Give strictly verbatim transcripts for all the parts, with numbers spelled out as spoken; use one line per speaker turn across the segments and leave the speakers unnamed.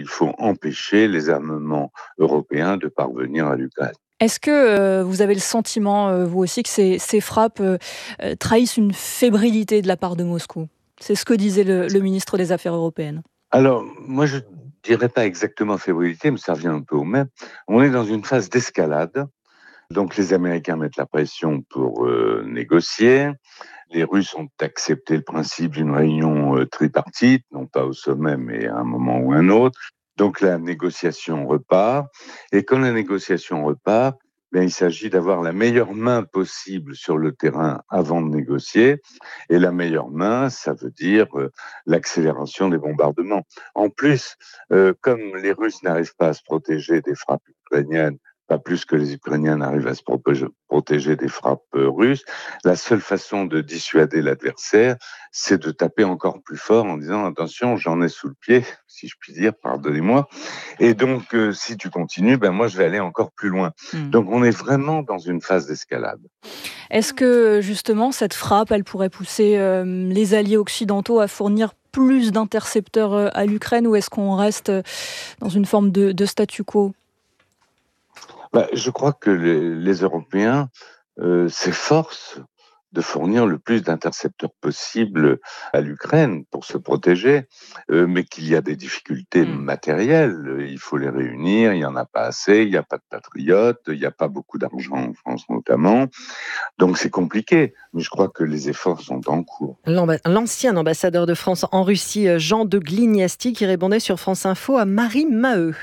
il faut empêcher les armements européens de parvenir à l'Ukraine.
Est-ce que euh, vous avez le sentiment, euh, vous aussi, que ces, ces frappes euh, euh, trahissent une fébrilité de la part de Moscou ? C'est ce que disait le, le ministre des Affaires européennes.
Alors, moi, je ne dirais pas exactement fébrilité, mais ça revient un peu au même. On est dans une phase d'escalade. Donc, les Américains mettent la pression pour euh, négocier. Les Russes ont accepté le principe d'une réunion euh, tripartite, non pas au sommet, mais à un moment ou un autre. Donc, la négociation repart. Et quand la négociation repart, bien, il s'agit d'avoir la meilleure main possible sur le terrain avant de négocier. Et la meilleure main, ça veut dire euh, l'accélération des bombardements. En plus, euh, comme les Russes n'arrivent pas à se protéger des frappes ukrainiennes, pas plus que les Ukrainiens n'arrivent à se protéger des frappes russes, la seule façon de dissuader l'adversaire, c'est de taper encore plus fort en disant « attention, j'en ai sous le pied », si je puis dire, pardonnez-moi. Et donc, euh, si tu continues, ben moi, je vais aller encore plus loin. Mmh. Donc, on est vraiment dans une phase d'escalade.
Est-ce que, justement, cette frappe, elle pourrait pousser euh, les alliés occidentaux à fournir plus d'intercepteurs euh, à l'Ukraine, ou est-ce qu'on reste dans une forme de, de statu quo ?
Bah, je crois que les, les Européens euh, s'efforcent de fournir le plus d'intercepteurs possible à l'Ukraine pour se protéger, euh, mais qu'il y a des difficultés mmh. matérielles. Il faut les réunir, il n'y en a pas assez, il n'y a pas de patriotes, il n'y a pas beaucoup d'argent en France notamment. Donc c'est compliqué, mais je crois que les efforts sont en cours.
L'ancien ambassadeur de France en Russie, Jean de Glignasti, qui répondait sur France Info à Marie Maheu.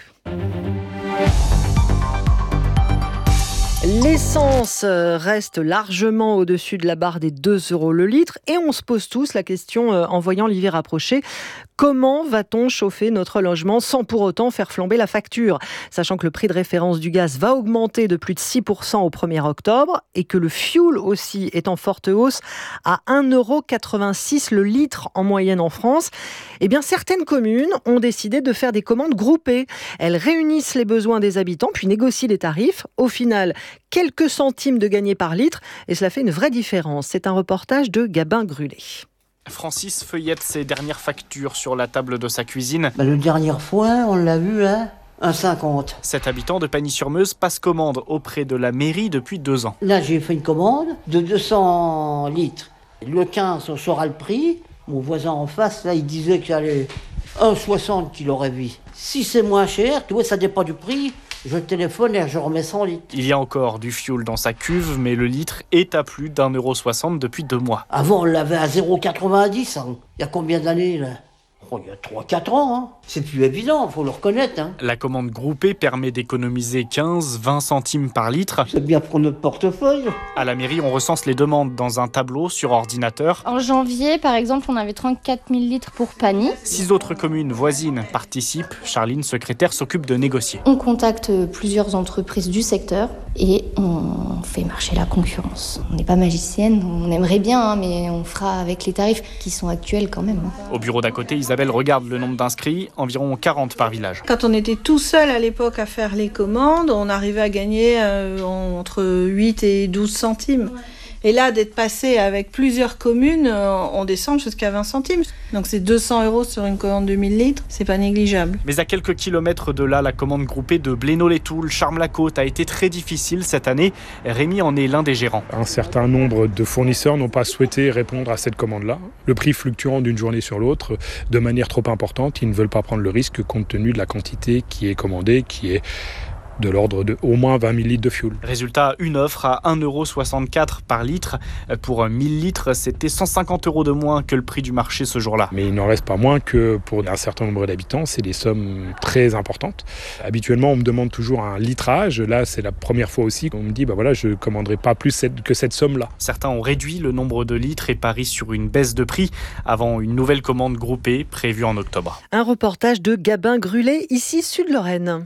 L'essence reste largement au-dessus de la barre des deux euros le litre et on se pose tous la question en voyant l'hiver approcher. Comment va-t-on chauffer notre logement sans pour autant faire flamber la facture ? Sachant que le prix de référence du gaz va augmenter de plus de six pour cent au premier octobre et que le fioul aussi est en forte hausse à un euro quatre-vingt-six le litre en moyenne en France, eh bien certaines communes ont décidé de faire des commandes groupées. Elles réunissent les besoins des habitants puis négocient les tarifs. Au final, quelques centimes de gagnés par litre et cela fait une vraie différence. C'est un reportage de Gabin Grulet.
Francis feuillette ses dernières factures sur la table de sa cuisine.
Bah, la dernière fois, on l'a vu, hein, un euro cinquante.
Cet habitant de Pagny-sur-Meuse passe commande auprès de la mairie depuis deux ans.
Là, j'ai fait une commande de deux cents litres. Le quinze, on saura le prix. Mon voisin en face, là, il disait qu'il allait un euro soixante qu'il aurait vu. Si c'est moins cher, tu vois, ça dépend du prix. Je téléphone et je remets cent litres.
Il y a encore du fioul dans sa cuve, mais le litre est à plus d'un euro soixante depuis deux mois.
Avant, on l'avait à zéro virgule quatre-vingt-dix. Hein. Il y a combien d'années, là ? Oh, il y a trois quatre ans. Hein. C'est plus évident, il faut le reconnaître. Hein.
La commande groupée permet d'économiser quinze à vingt centimes par litre.
C'est bien pour notre portefeuille.
À la mairie, on recense les demandes dans un tableau sur ordinateur.
En janvier, par exemple, on avait trente-quatre mille litres pour Pagny.
Six autres communes voisines participent. Charline, secrétaire, s'occupe de négocier.
On contacte plusieurs entreprises du secteur et on fait marcher la concurrence. On n'est pas magicienne, on aimerait bien, hein, mais on fera avec les tarifs qui sont actuels quand même. Hein.
Au bureau d'à côté, Isabelle regarde le nombre d'inscrits, environ quarante par village.
Quand on était tout seul à l'époque à faire les commandes, on arrivait à gagner euh, entre huit et douze centimes. Et là, d'être passé avec plusieurs communes, on descend jusqu'à vingt centimes. Donc c'est deux cents euros sur une commande de mille litres, c'est pas négligeable.
Mais à quelques kilomètres de là, la commande groupée de Blénaud-les-Toules, Charmes-la-Côte a été très difficile cette année. Rémi en est l'un des gérants.
Un certain nombre de fournisseurs n'ont pas souhaité répondre à cette commande-là. Le prix fluctuant d'une journée sur l'autre de manière trop importante, ils ne veulent pas prendre le risque compte tenu de la quantité qui est commandée, qui est de l'ordre de au moins vingt mille litres de fioul.
Résultat, une offre à un euro soixante-quatre par litre. Pour mille litres, c'était cent cinquante euros de moins que le prix du marché ce jour-là.
Mais il n'en reste pas moins que pour un certain nombre d'habitants, c'est des sommes très importantes. Habituellement, on me demande toujours un litrage. Là, c'est la première fois aussi qu'on me dit bah voilà, je ne commanderai pas plus cette, que cette somme-là.
Certains ont réduit le nombre de litres et parient sur une baisse de prix avant une nouvelle commande groupée prévue en octobre.
Un reportage de Gabin Grulet, ici Sud-Lorraine.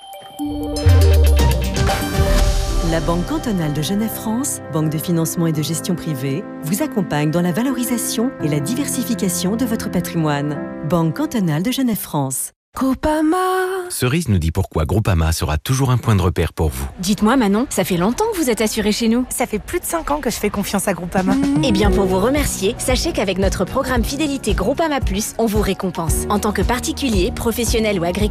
La Banque cantonale de Genève-France, banque de financement et de gestion privée, vous accompagne dans la valorisation et la diversification de votre patrimoine. Banque cantonale de Genève-France.
Groupama. Cerise nous dit pourquoi Groupama sera toujours un point de repère pour vous.
Dites-moi Manon, ça fait longtemps que vous êtes assurée chez nous.
Ça fait plus de cinq ans que je fais confiance à Groupama.
Mmh. Eh bien pour vous remercier, sachez qu'avec notre programme fidélité Groupama Plus, on vous récompense. En tant que particulier, professionnel ou agricole,